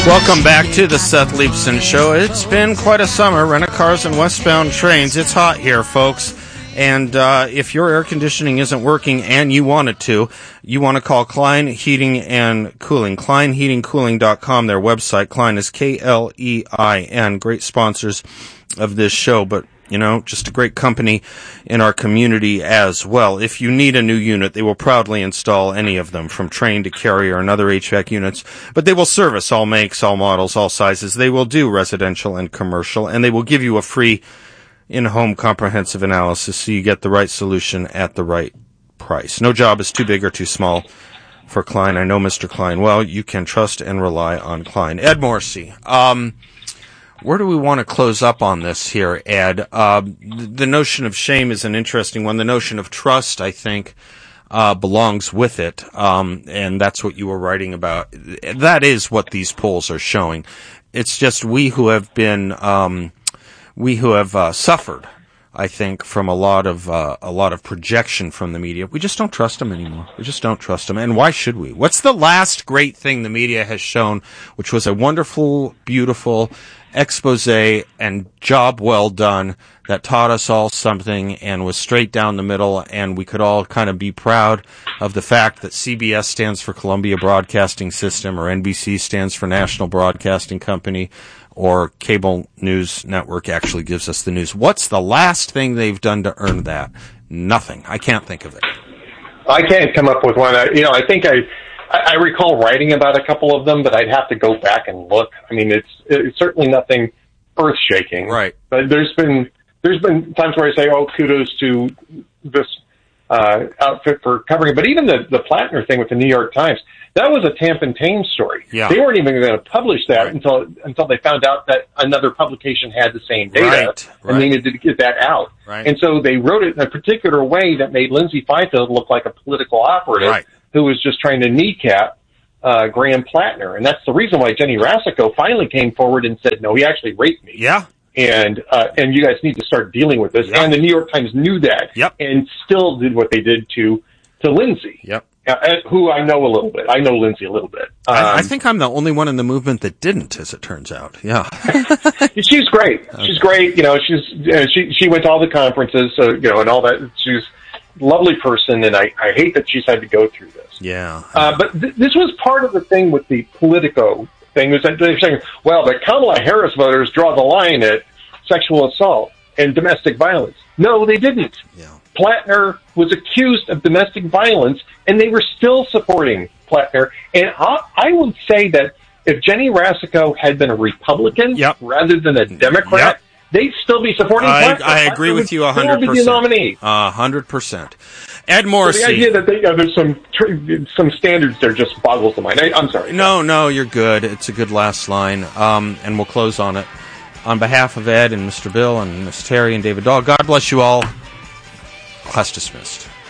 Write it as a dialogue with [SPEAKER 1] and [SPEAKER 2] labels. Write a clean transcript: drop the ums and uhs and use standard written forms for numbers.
[SPEAKER 1] Welcome back to the Seth Leibson Show. It's been quite a summer. Rent-a-cars and westbound trains. It's hot here, folks. And if your air conditioning isn't working and you want it to, you want to call Klein Heating and Cooling. KleinHeatingCooling.com, their website. Klein is K-L-E-I-N. Great sponsors of this show, but you know, just a great company in our community as well. If you need a new unit, they will proudly install any of them, from Trane to Carrier and other HVAC units. But they will service all makes, all models, all sizes. They will do residential and commercial, and they will give you a free in-home comprehensive analysis so you get the right solution at the right price. No job is too big or too small for Klein. I know Mr. Klein well. You can trust and rely on Klein. Ed Morrissey. Where do we want to close up on this here, Ed? The notion of shame is an interesting one. The notion of trust, I think, belongs with it. And that's what you were writing about. That is what these polls are showing. It's just we who have suffered, I think, from a lot of projection from the media. We just don't trust them anymore. We just don't trust them. And why should we? What's the last great thing the media has shown, which was a wonderful, beautiful expose and job well done that taught us all something and was straight down the middle, and we could all kind of be proud of the fact that CBS stands for Columbia Broadcasting System, or NBC stands for National Broadcasting Company, or cable news network actually gives us the news. What's the last thing they've done to earn that? Nothing. I can't think of it.
[SPEAKER 2] I can't come up with one. I think I recall writing about a couple of them, but I'd have to go back and look. I mean, it's certainly nothing earth-shaking.
[SPEAKER 1] Right.
[SPEAKER 2] But there's been times where I say, oh, kudos to this outfit for covering. But even the Plattner thing with the New York Times, that was a Tamp and Tame story.
[SPEAKER 1] Yeah.
[SPEAKER 2] They weren't even going to publish that until they found out that another publication had the same data and they needed to get that out.
[SPEAKER 1] Right.
[SPEAKER 2] And so they wrote it in a particular way that made Lindsay Fifield look like a political operative who was just trying to kneecap Graham Plattner. And that's the reason why Jenny Rasico finally came forward and said, no, he actually raped me.
[SPEAKER 1] Yeah.
[SPEAKER 2] And you guys need to start dealing with this.
[SPEAKER 1] Yep.
[SPEAKER 2] And the New York Times knew that and still did what they did to Lindsay.
[SPEAKER 1] Yep.
[SPEAKER 2] Who I know a little bit. I know Lindsay a little bit.
[SPEAKER 1] I think I'm the only one in the movement that didn't, as it turns out. Yeah.
[SPEAKER 2] She's great. She's great. You know, she went to all the conferences, and all that. She's a lovely person, and I hate that she's had to go through this.
[SPEAKER 1] Yeah.
[SPEAKER 2] But this was part of the thing with the Politico thing, was that they're saying, well, the Kamala Harris voters draw the line at sexual assault and domestic violence. No, they didn't.
[SPEAKER 1] Yeah.
[SPEAKER 2] Plattner was accused of domestic violence, and they were still supporting Plattner. And I would say that if Jenny Rasico had been a Republican rather than a Democrat, they'd still be supporting Plattner.
[SPEAKER 1] I agree with you 100%.
[SPEAKER 2] Still be the nominee.
[SPEAKER 1] 100%. Ed Morrissey.
[SPEAKER 2] So the idea that there's some standards there just boggles the mind. I'm sorry.
[SPEAKER 1] No, you're good. It's a good last line, and we'll close on it. On behalf of Ed and Mr. Bill and Miss Terry and David Dahl, God bless you all. Class dismissed.